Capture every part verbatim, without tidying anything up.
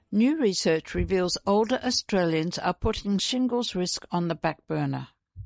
New research reveals older Australians are putting shingles risk on the back burner.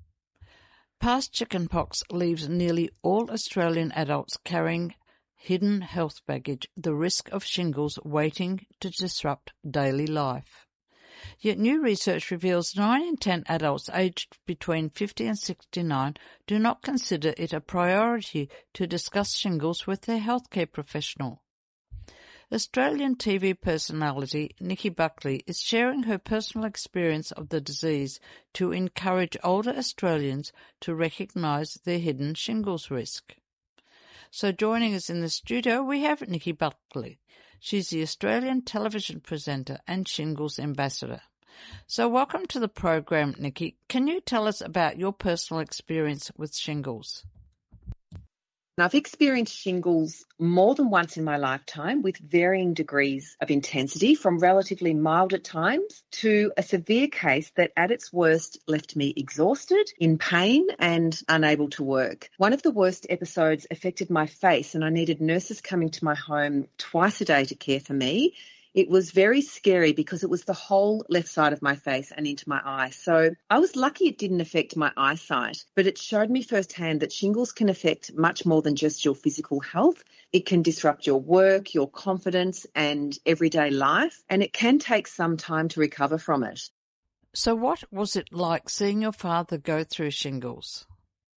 Past chickenpox leaves nearly all Australian adults carrying hidden health baggage, the risk of shingles waiting to disrupt daily life. Yet new research reveals nine in ten adults aged between fifty and sixty-nine do not consider it a priority to discuss shingles with their healthcare professional. Australian T V personality Nikki Buckley is sharing her personal experience of the disease to encourage older Australians to recognise their hidden shingles risk. So joining us in the studio we have Nikki Buckley. She's the Australian television presenter and shingles ambassador. So welcome to the program, Nikki. Can you tell us about your personal experience with shingles? I've experienced shingles more than once in my lifetime with varying degrees of intensity, from relatively mild at times to a severe case that at its worst left me exhausted, in pain and unable to work. One of the worst episodes affected my face and I needed nurses coming to my home twice a day to care for me. It was very scary because it was the whole left side of my face and into my eye. So I was lucky it didn't affect my eyesight, but it showed me firsthand that shingles can affect much more than just your physical health. It can disrupt your work, your confidence and everyday life, and it can take some time to recover from it. So what was it like seeing your father go through shingles?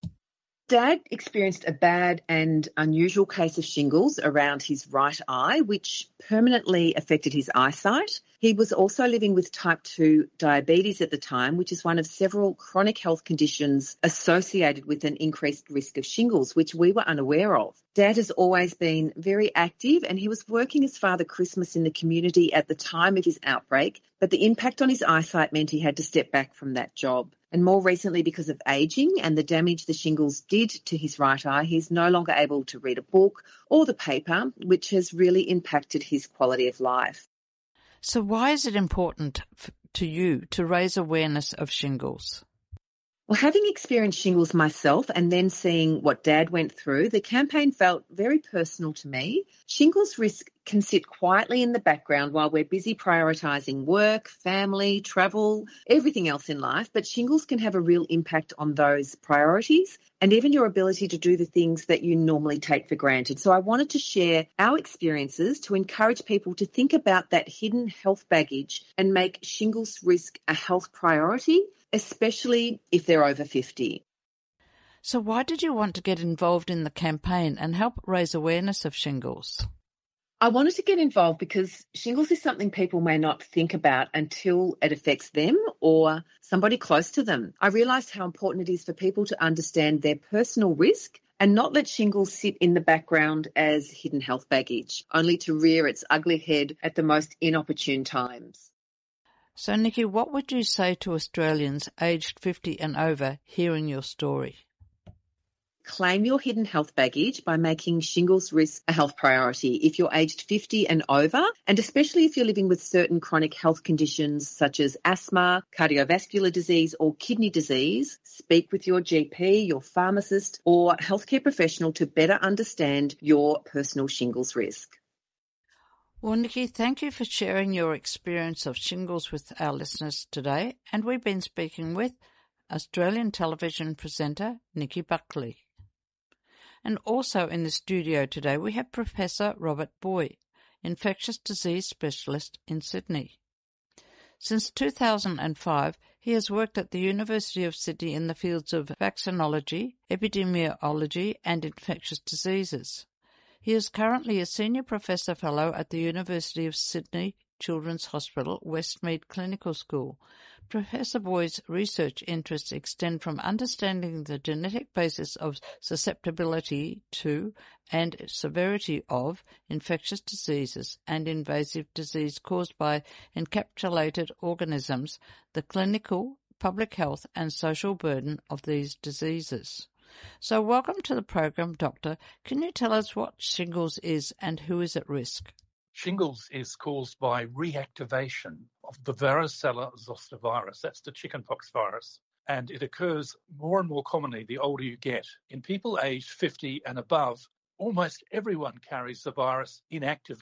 Dad experienced a bad and unusual case of shingles around his right eye, which permanently affected his eyesight. He was also living with type two diabetes at the time, which is one of several chronic health conditions associated with an increased risk of shingles, which we were unaware of. Dad has always been very active and he was working as Father Christmas in the community at the time of his outbreak, but the impact on his eyesight meant he had to step back from that job. And more recently, because of ageing and the damage the shingles did to his right eye, he's no longer able to read a book or the paper, which has really impacted his quality of life. So why is it important to you to raise awareness of shingles? Well, having experienced shingles myself and then seeing what Dad went through, the campaign felt very personal to me. Shingles risk can sit quietly in the background while we're busy prioritising work, family, travel, everything else in life, but shingles can have a real impact on those priorities and even your ability to do the things that you normally take for granted. So I wanted to share our experiences to encourage people to think about that hidden health baggage and make shingles risk a health priority, especially if they're over fifty. So why did you want to get involved in the campaign and help raise awareness of shingles? I wanted to get involved because shingles is something people may not think about until it affects them or somebody close to them. I realised how important it is for people to understand their personal risk and not let shingles sit in the background as hidden health baggage, only to rear its ugly head at the most inopportune times. So, Nikki, what would you say to Australians aged fifty and over hearing your story? Claim your hidden health baggage by making shingles risk a health priority if you're aged fifty and over, and especially if you're living with certain chronic health conditions such as asthma, cardiovascular disease or kidney disease. Speak with your G P, your pharmacist or healthcare professional to better understand your personal shingles risk. Well, Nikki, thank you for sharing your experience of shingles with our listeners today, and we've been speaking with Australian television presenter Nikki Buckley. And also in the studio today we have Professor Robert Boy, infectious disease specialist in Sydney. Since two thousand five, he has worked at the University of Sydney in the fields of vaccinology, epidemiology and infectious diseases. He is currently a Senior Professor Fellow at the University of Sydney Children's Hospital, Westmead Clinical School. Professor Boy's research interests extend from understanding the genetic basis of susceptibility to and severity of infectious diseases and invasive disease caused by encapsulated organisms, the clinical, public health and social burden of these diseases. So welcome to the program, Doctor. Can you tell us what shingles is and who is at risk? Shingles is caused by reactivation of the varicella zoster virus. That's the chickenpox virus. And it occurs more and more commonly the older you get. In people aged fifty and above, almost everyone carries the virus inactively.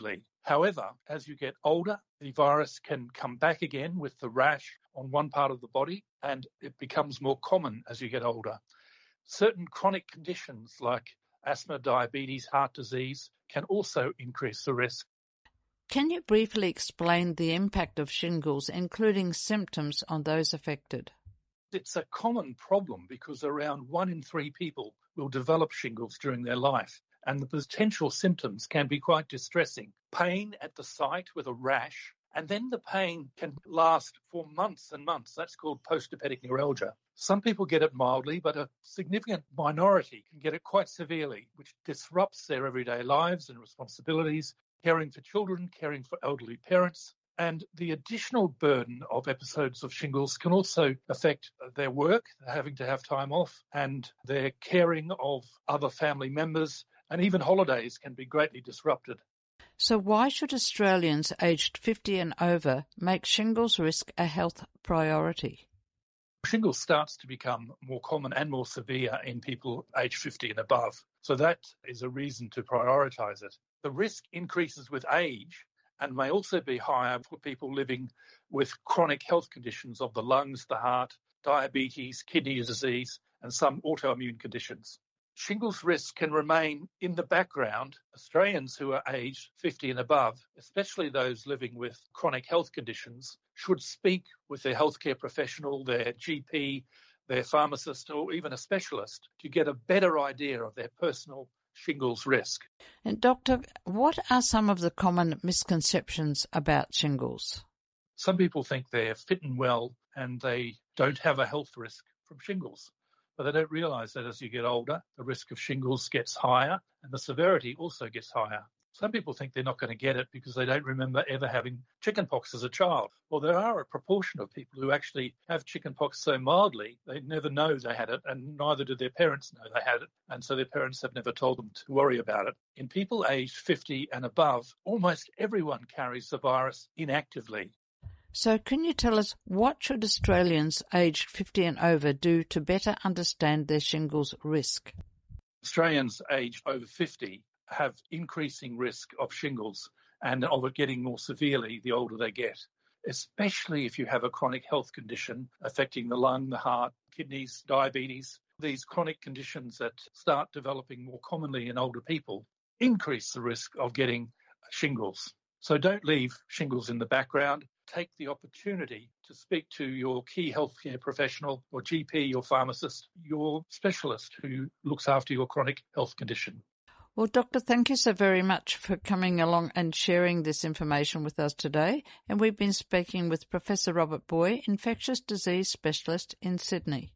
However, as you get older, the virus can come back again with the rash on one part of the body, and it becomes more common as you get older. Certain chronic conditions like asthma, diabetes, heart disease can also increase the risk. Can you briefly explain the impact of shingles, including symptoms, on those affected? It's a common problem because around one in three people will develop shingles during their life, and the potential symptoms can be quite distressing. Pain at the site with a rash, and then the pain can last for months and months. That's called post-herpetic neuralgia. Some people get it mildly, but a significant minority can get it quite severely, which disrupts their everyday lives and responsibilities, caring for children, caring for elderly parents. And the additional burden of episodes of shingles can also affect their work, having to have time off, and their caring of other family members, and even holidays can be greatly disrupted. So why should Australians aged fifty and over make shingles risk a health priority? Shingles starts to become more common and more severe in people aged fifty and above. So that is a reason to prioritise it. The risk increases with age and may also be higher for people living with chronic health conditions of the lungs, the heart, diabetes, kidney disease, and some autoimmune conditions. Shingles risk can remain in the background. Australians who are aged fifty and above, especially those living with chronic health conditions, should speak with their healthcare professional, their G P, their pharmacist, or even a specialist to get a better idea of their personal shingles risk. And Doctor, what are some of the common misconceptions about shingles? Some people think they're fit and well and they don't have a health risk from shingles. But they don't realise that as you get older, the risk of shingles gets higher and the severity also gets higher. Some people think they're not going to get it because they don't remember ever having chickenpox as a child. Well, there are a proportion of people who actually have chickenpox so mildly they never know they had it, and neither did their parents know they had it, and so their parents have never told them to worry about it. In people aged fifty and above, almost everyone carries the virus inactively. So can you tell us what should Australians aged fifty and over do to better understand their shingles risk? Australians aged over fifty have increasing risk of shingles and of it getting more severely the older they get, especially if you have a chronic health condition affecting the lung, the heart, kidneys, diabetes. These chronic conditions that start developing more commonly in older people increase the risk of getting shingles. So don't leave shingles in the background. Take the opportunity to speak to your key healthcare professional, your G P, your pharmacist, your specialist who looks after your chronic health condition. Well, Doctor, thank you so very much for coming along and sharing this information with us today. And we've been speaking with Professor Robert Boy, infectious disease specialist in Sydney.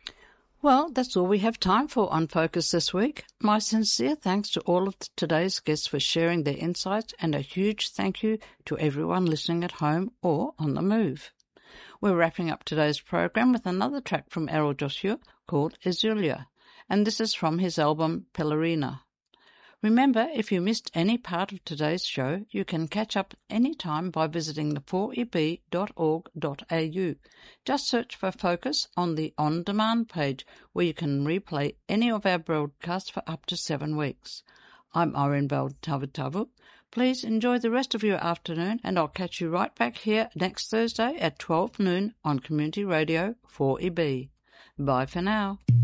Well, that's all we have time for on Focus this week. My sincere thanks to all of today's guests for sharing their insights, and a huge thank you to everyone listening at home or on the move. We're wrapping up today's program with another track from Errol Joshua called Azulia, and this is from his album Pellerina. Remember, if you missed any part of today's show, you can catch up any time by visiting the four e b dot org dot a u. Just search for Focus on the On Demand page, where you can replay any of our broadcasts for up to seven weeks. I'm Irene Bell-Tavutavu. Please enjoy the rest of your afternoon, and I'll catch you right back here next Thursday at twelve noon on Community Radio four E B. Bye for now.